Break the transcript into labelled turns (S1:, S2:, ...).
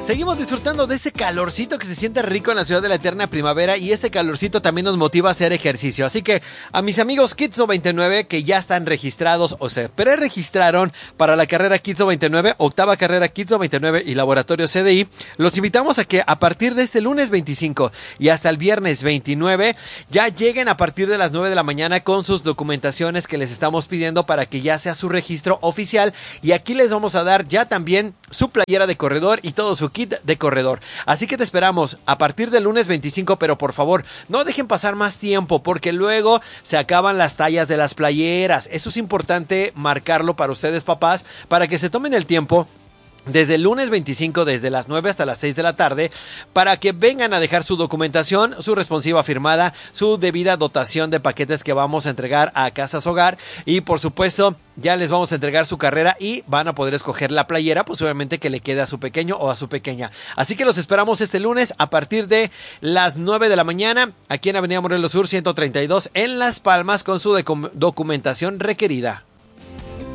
S1: Seguimos disfrutando de ese calorcito que se siente rico en la ciudad de la eterna primavera, y ese calorcito también nos motiva a hacer ejercicio. Así que a mis amigos Kids 99 que ya están registrados o se preregistraron para la carrera Kids 99, octava carrera Kids 99 y laboratorio CDI, los invitamos a que a partir de este lunes 25 y hasta el viernes 29 ya lleguen a partir de las 9 de la mañana con sus documentaciones que les estamos pidiendo para que ya sea su registro oficial, y aquí les vamos a dar ya también su playera de corredor y todo su kit de corredor. Así que te esperamos a partir del lunes 25, pero por favor no dejen pasar más tiempo porque luego se acaban las tallas de las playeras. Eso es importante marcarlo para ustedes, papás, para que se tomen el tiempo desde el lunes 25, desde las 9 hasta las 6 de la tarde, para que vengan a dejar su documentación, su responsiva firmada, su debida dotación de paquetes que vamos a entregar a Casas Hogar, y por supuesto ya les vamos a entregar su carrera y van a poder escoger la playera, pues obviamente que le quede a su pequeño o a su pequeña. Así que los esperamos este lunes a partir de las 9 de la mañana aquí en Avenida Morelos Sur 132 en Las Palmas con su documentación requerida.